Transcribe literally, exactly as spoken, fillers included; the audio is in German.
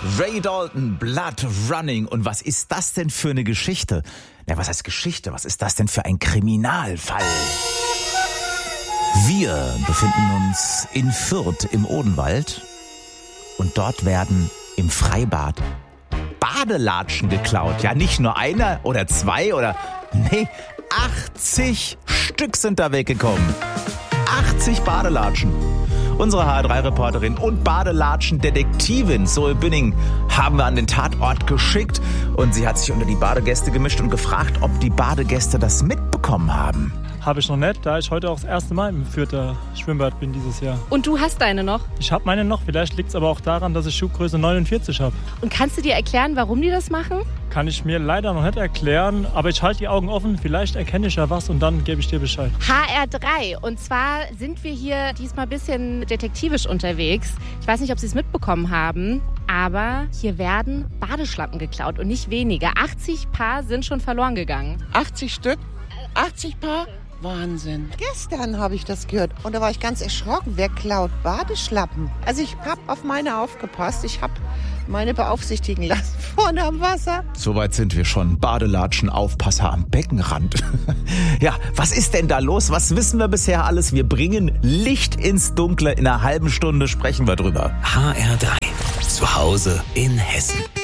Ray Dalton, Blood Running. Und was ist das denn für eine Geschichte? Na, was heißt Geschichte? Was ist das denn für ein Kriminalfall? Wir befinden uns in Fürth im Odenwald und dort werden im Freibad Badelatschen geklaut. Ja, nicht nur einer oder zwei oder, nee, achtzig Stück sind da weggekommen. achtzig Badelatschen. Unsere H R drei Reporterin und Badelatschen-Detektivin Zoe Bünning haben wir an den Tatort geschickt und sie hat sich unter die Badegäste gemischt und gefragt, ob die Badegäste das mitbekommen haben. Habe ich noch nicht, da ich heute auch das erste Mal im Fürther Schwimmbad bin dieses Jahr. Und du hast deine noch? Ich habe meine noch, vielleicht liegt es aber auch daran, dass ich Schuhgröße neunundvierzig habe. Und kannst du dir erklären, warum die das machen? Kann ich mir leider noch nicht erklären, aber ich halte die Augen offen, vielleicht erkenne ich ja was und dann gebe ich dir Bescheid. H R drei, und zwar sind wir hier diesmal ein bisschen detektivisch unterwegs. Ich weiß nicht, ob Sie es mitbekommen haben, aber hier werden Badeschlappen geklaut und nicht weniger. achtzig Paar sind schon verloren gegangen. achtzig Stück? achtzig Paar? Wahnsinn. Gestern habe ich das gehört und da war ich ganz erschrocken. Wer klaut Badeschlappen? Also ich habe auf meine aufgepasst. Ich habe meine beaufsichtigen lassen vorne am Wasser. Soweit sind wir schon. Badelatschen, Aufpasser am Beckenrand. Ja, was ist denn da los? Was wissen wir bisher alles? Wir bringen Licht ins Dunkle. In einer halben Stunde sprechen wir drüber. H R drei. Zu Hause in Hessen.